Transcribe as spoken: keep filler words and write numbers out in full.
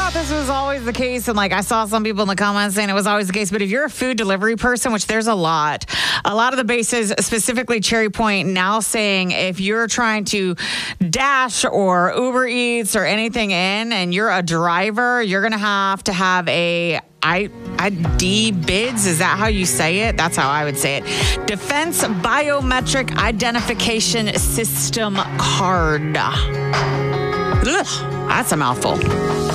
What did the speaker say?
thought this was always the case, and like I saw some people in the comments saying it was always the case, but if you're a food delivery person, which there's a lot, a lot of the bases, specifically Cherry Point, now saying if you're trying to Dash or Uber Eats or anything in and you're a driver, you're going to have to have a I, I D bids. Is that how you say it? That's how I would say it. Defense Biometric Identification System Card. Ugh, that's a mouthful.